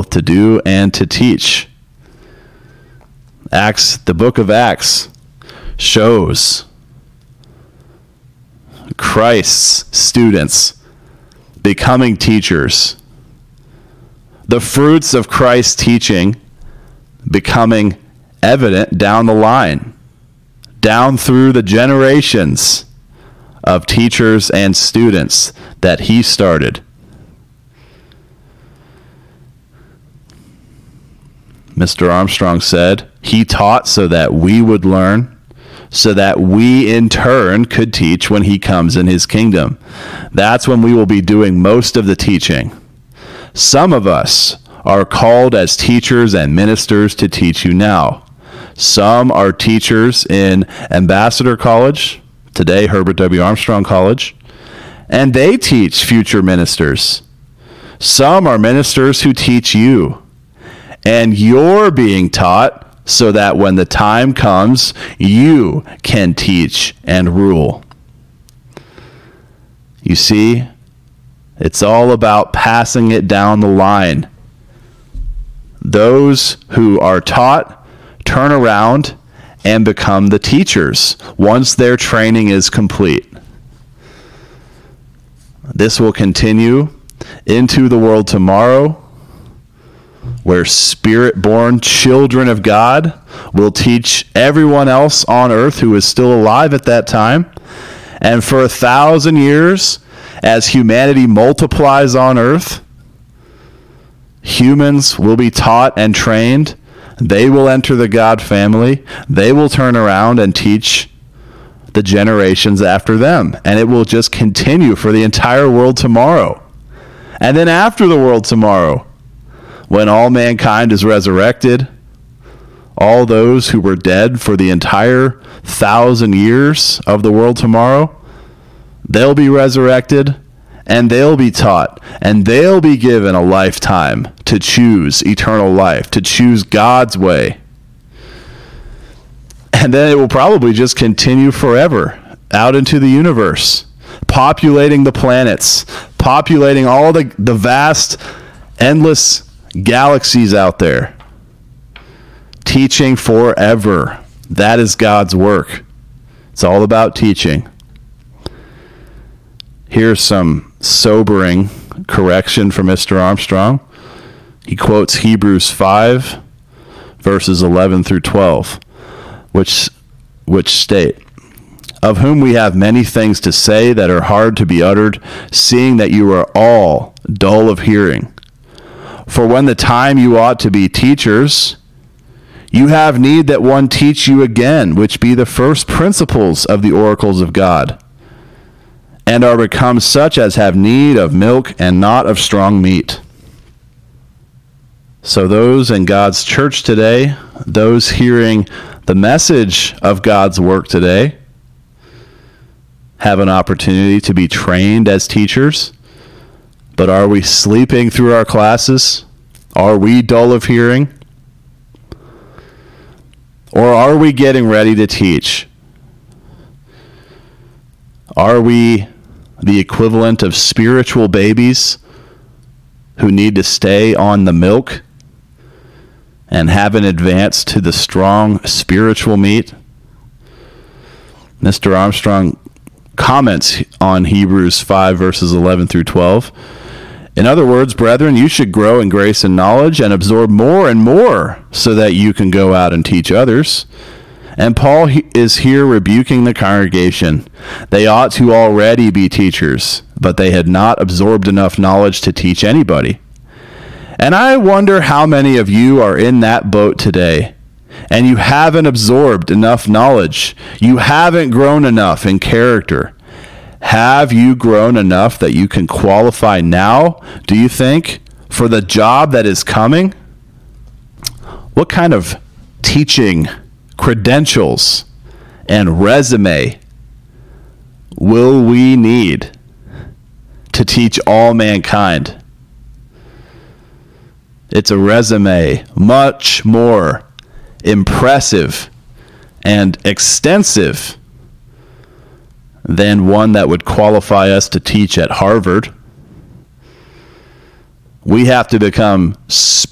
both to do and to teach. Acts, the book of Acts, shows Christ's students becoming teachers. The fruits of Christ's teaching becoming evident down the line, down through the generations of teachers and students that he started. Mr. Armstrong said, he taught so that we would learn, so that we in turn could teach when he comes in his kingdom. That's when we will be doing most of the teaching. Some of us are called as teachers and ministers to teach you now. Some are teachers in Ambassador College, today Herbert W. Armstrong College, and they teach future ministers. Some are ministers who teach you, and you're being taught so that when the time comes, you can teach and rule. You see, it's all about passing it down the line. Those who are taught turn around and become the teachers once their training is complete. This will continue into the world tomorrow, where spirit-born children of God will teach everyone else on earth who is still alive at that time. And for 1,000 years, as humanity multiplies on earth, humans will be taught and trained. They will enter the God family. They will turn around and teach the generations after them. And it will just continue for the entire world tomorrow. And then after the world tomorrow, when all mankind is resurrected, all those who were dead for the entire 1,000 years of the world tomorrow, they'll be resurrected and they'll be taught and they'll be given a lifetime to choose eternal life, to choose God's way. And then it will probably just continue forever out into the universe, populating the planets, populating all the vast, endless galaxies out there, teaching forever. That is God's work. It's all about teaching. Here's some sobering correction from Mr. Armstrong. He quotes Hebrews 5, verses 11 through 12, which state, "Of whom we have many things to say that are hard to be uttered, seeing that you are all dull of hearing. For when the time you ought to be teachers, you have need that one teach you again, which be the first principles of the oracles of God, and are become such as have need of milk and not of strong meat." So those in God's church today, those hearing the message of God's work today, have an opportunity to be trained as teachers. But are we sleeping through our classes? Are we dull of hearing? Or are we getting ready to teach? Are we the equivalent of spiritual babies who need to stay on the milk and haven't advanced to the strong spiritual meat? Mr. Armstrong comments on Hebrews 5, verses 11 through 12. "In other words, brethren, you should grow in grace and knowledge and absorb more and more so that you can go out and teach others." And Paul is here rebuking the congregation. They ought to already be teachers, but they had not absorbed enough knowledge to teach anybody. And I wonder how many of you are in that boat today, and you haven't absorbed enough knowledge. You haven't grown enough in character. Have you grown enough that you can qualify now, do you think, for the job that is coming? What kind of teaching credentials and resume will we need to teach all mankind? It's a resume much more impressive and extensive than one that would qualify us to teach at Harvard. We have to become